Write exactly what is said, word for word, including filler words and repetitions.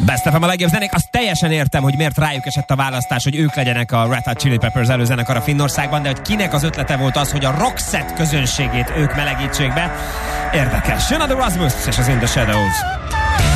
Best ef em a legjobb zenék, azt teljesen értem, hogy miért rájuk esett a választás, hogy ők legyenek a Red Hot Chili Peppers előzenekar a Finnországban, de hogy kinek az ötlete volt az, hogy a Roxette közönségét ők melegítsék be. Érdekes. Jön a The Rasmus és az In The Shadows.